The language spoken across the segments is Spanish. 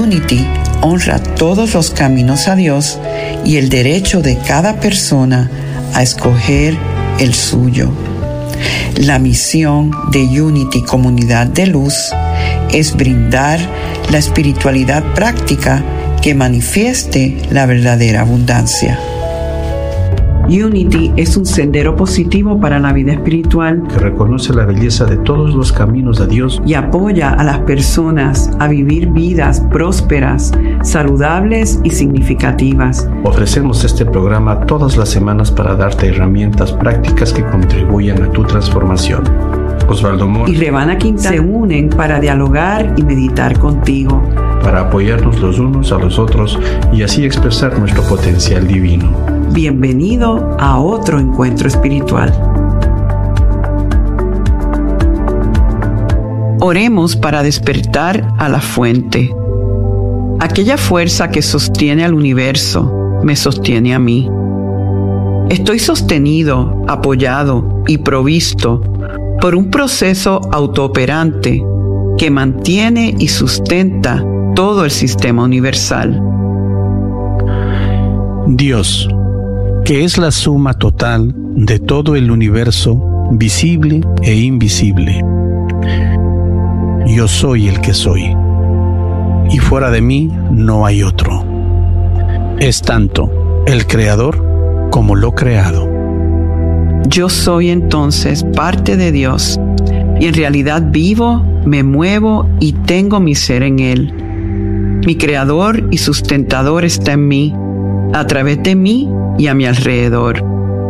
Unity honra todos los caminos a Dios y el derecho de cada persona a escoger el suyo. La misión de Unity Comunidad de Luz es brindar la espiritualidad práctica que manifieste la verdadera abundancia. Unity es un sendero positivo para la vida espiritual que reconoce la belleza de todos los caminos a Dios y apoya a las personas a vivir vidas prósperas, saludables y significativas. Ofrecemos este programa todas las semanas para darte herramientas prácticas que contribuyan a tu transformación. Osvaldo Mora y Revana Quintana se unen para dialogar y meditar contigo, para apoyarnos los unos a los otros y así expresar nuestro potencial divino. Bienvenido a otro encuentro espiritual. Oremos para despertar a la fuente. Aquella fuerza que sostiene al universo me sostiene a mí. Estoy sostenido, apoyado y provisto por un proceso autooperante que mantiene y sustenta todo el sistema universal. Dios, que es la suma total de todo el universo, visible e invisible. Yo soy el que soy, y fuera de mí no hay otro. Es tanto el Creador como lo creado. Yo soy entonces parte de Dios, y en realidad vivo, me muevo y tengo mi ser en Él. Mi Creador y sustentador está en mí, a través de mí y a mi alrededor.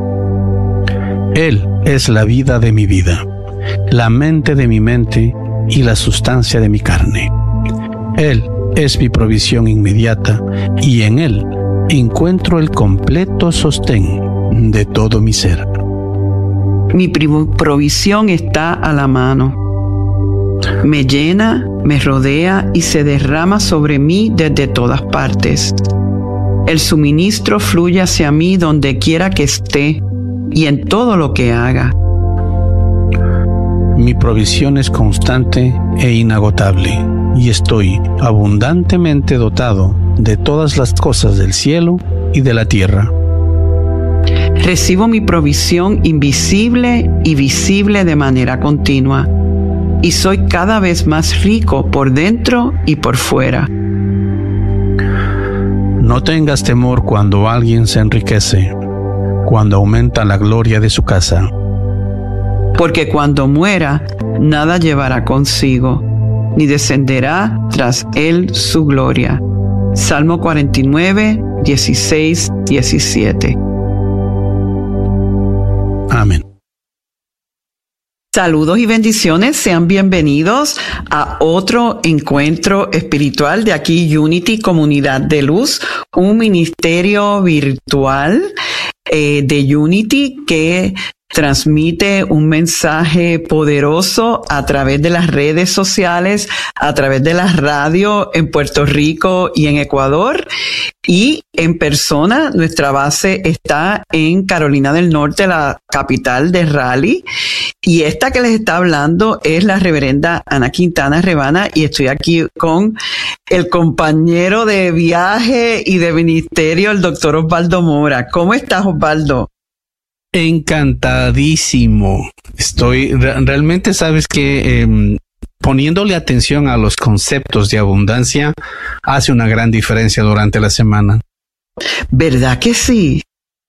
Él es la vida de mi vida, la mente de mi mente y la sustancia de mi carne. Él es mi provisión inmediata y en Él encuentro el completo sostén de todo mi ser. Mi provisión está a la mano. Me llena, me rodea y se derrama sobre mí desde todas partes. El suministro fluye hacia mí donde quiera que esté y en todo lo que haga. Mi provisión es constante e inagotable y estoy abundantemente dotado de todas las cosas del cielo y de la tierra. Recibo mi provisión invisible y visible de manera continua y soy cada vez más rico por dentro y por fuera. No tengas temor cuando alguien se enriquece, cuando aumenta la gloria de su casa. Porque cuando muera, nada llevará consigo, ni descenderá tras él su gloria. Salmo 49, 16, 17. Amén. Saludos y bendiciones, sean bienvenidos a otro encuentro espiritual de aquí Unity Comunidad de Luz, un ministerio virtual de Unity que transmite un mensaje poderoso a través de las redes sociales, a través de la radio en Puerto Rico y en Ecuador. Y en persona, nuestra base está en Carolina del Norte, la capital de Raleigh. Y esta que les está hablando es la reverenda Ana Quintana Revana y estoy aquí con el compañero de viaje y de ministerio, el doctor Osvaldo Mora. ¿Cómo estás, Osvaldo? Encantadísimo. Estoy realmente, sabes que poniéndole atención a los conceptos de abundancia hace una gran diferencia durante la semana. ¿Verdad que sí?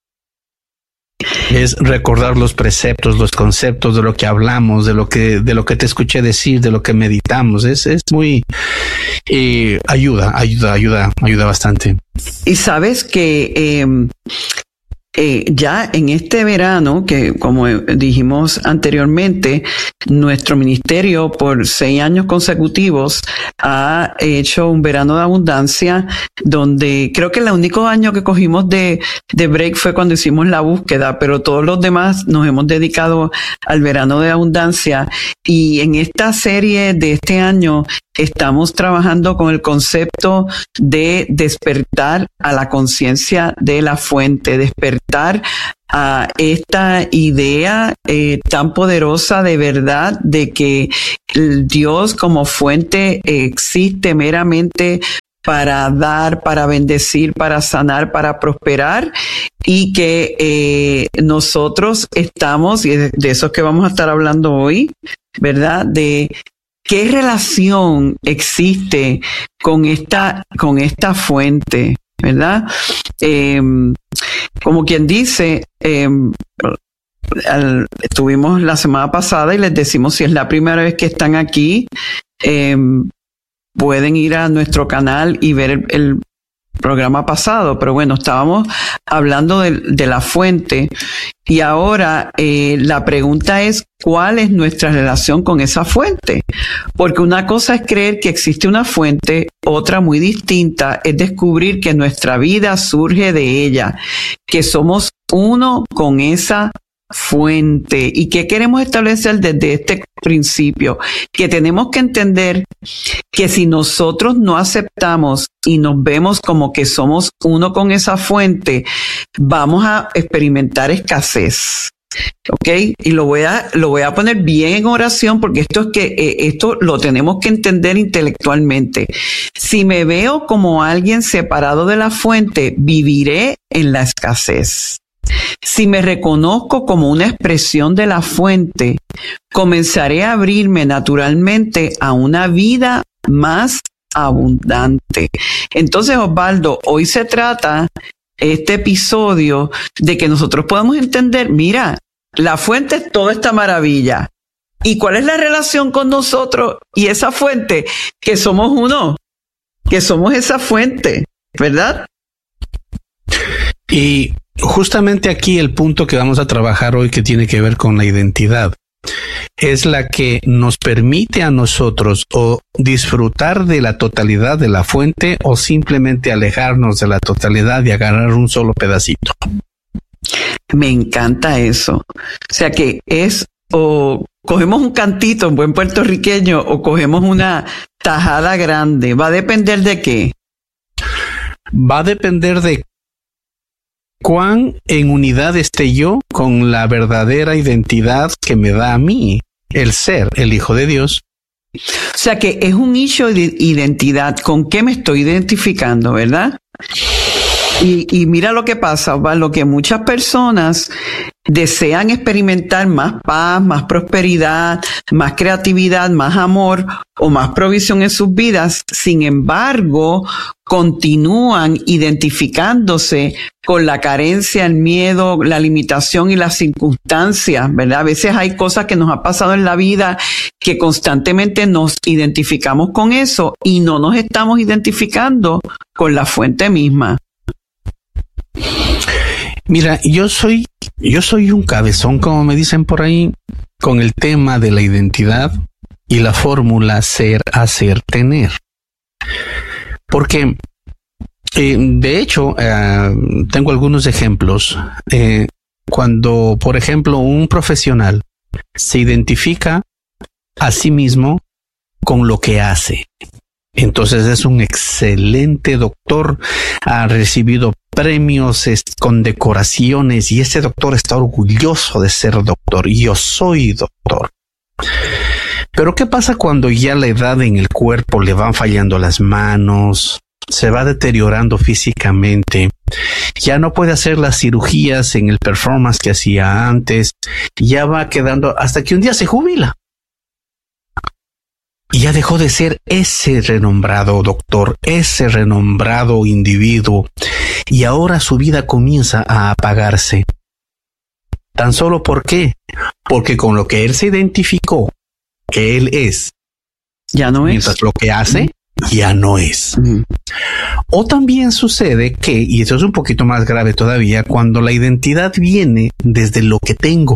Es recordar los preceptos, los conceptos de lo que hablamos, de lo que te escuché decir, de lo que meditamos. Es muy ayuda bastante. Y sabes que ya en este verano, que como dijimos anteriormente, nuestro ministerio por 6 años consecutivos ha hecho un verano de abundancia donde creo que el único año que cogimos de break fue cuando hicimos la búsqueda, pero todos los demás nos hemos dedicado al verano de abundancia. Y en esta serie de este año estamos trabajando con el concepto de despertar a la conciencia de la fuente, despertar a esta idea tan poderosa de verdad de que el Dios como fuente existe meramente para dar, para bendecir, para sanar, para prosperar, y que nosotros estamos, y de eso es que vamos a estar hablando hoy, ¿verdad? De qué relación existe con esta fuente, ¿verdad? Como quien dice, estuvimos la semana pasada y les decimos, si es la primera vez que están aquí, pueden ir a nuestro canal y ver el programa pasado, pero bueno, estábamos hablando de la fuente, y ahora la pregunta es, ¿cuál es nuestra relación con esa fuente? Porque una cosa es creer que existe una fuente, otra muy distinta es descubrir que nuestra vida surge de ella, que somos uno con esa fuente. ¿Y qué queremos establecer desde este principio? Que tenemos que entender que si nosotros no aceptamos y nos vemos como que somos uno con esa fuente, vamos a experimentar escasez. ¿Ok? Y lo voy a poner bien en oración, porque esto lo tenemos que entender intelectualmente. Si me veo como alguien separado de la fuente, viviré en la escasez. Si me reconozco como una expresión de la fuente, comenzaré a abrirme naturalmente a una vida más abundante. Entonces, Osvaldo, hoy se trata este episodio de que nosotros podamos entender, mira, la fuente es toda esta maravilla. ¿Y cuál es la relación con nosotros y esa fuente? Que somos uno, que somos esa fuente, ¿verdad? Y justamente aquí el punto que vamos a trabajar hoy, que tiene que ver con la identidad, es la que nos permite a nosotros o disfrutar de la totalidad de la fuente, o simplemente alejarnos de la totalidad y agarrar un solo pedacito. Me encanta eso. O sea que es, o cogemos un cantito en buen puertorriqueño, o cogemos una tajada grande. ¿Va a depender de qué? Va a depender de cuán en unidad esté yo con la verdadera identidad que me da a mí el ser, el Hijo de Dios. O sea que es un issue de identidad. ¿Con qué me estoy identificando, verdad? Y mira lo que pasa, lo que muchas personas desean experimentar: más paz, más prosperidad, más creatividad, más amor o más provisión en sus vidas. Sin embargo, continúan identificándose con la carencia, el miedo, la limitación y las circunstancias, ¿verdad? A veces hay cosas que nos ha pasado en la vida que constantemente nos identificamos con eso y no nos estamos identificando con la fuente misma. Mira, yo soy un cabezón, como me dicen por ahí, con el tema de la identidad y la fórmula ser, hacer, tener. Porque, de hecho, tengo algunos ejemplos. Cuando, por ejemplo, un profesional se identifica a sí mismo con lo que hace, entonces es un excelente doctor, ha recibido premios, con decoraciones, y ese doctor está orgulloso de ser doctor. Yo soy doctor. Pero ¿qué pasa cuando ya la edad en el cuerpo le van fallando las manos, se va deteriorando físicamente, ya no puede hacer las cirugías en el performance que hacía antes, ya va quedando hasta que un día se jubila? Y ya dejó de ser ese renombrado doctor, ese renombrado individuo, y ahora su vida comienza a apagarse. ¿Tan solo por qué? Porque con lo que él se identificó que él es, ya no es. Mientras lo que hace, ya no es. O también sucede que, y eso es un poquito más grave todavía, cuando la identidad viene desde lo que tengo.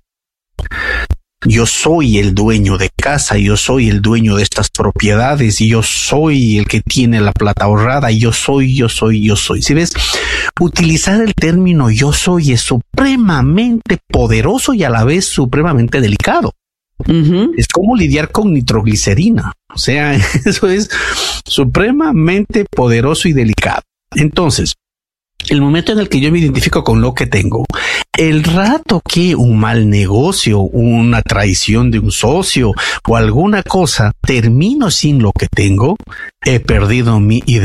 Yo soy el dueño de casa, yo soy el dueño de estas propiedades, y yo soy el que tiene la plata ahorrada, yo soy. Si ves, utilizar el término yo soy es supremamente poderoso y a la vez supremamente delicado. Es como lidiar con nitroglicerina. O sea, eso es supremamente poderoso y delicado. Entonces, el momento en el que yo me identifico con lo que tengo, el rato que un mal negocio, una traición de un socio o alguna cosa, termino sin lo que tengo, he perdido mi identidad.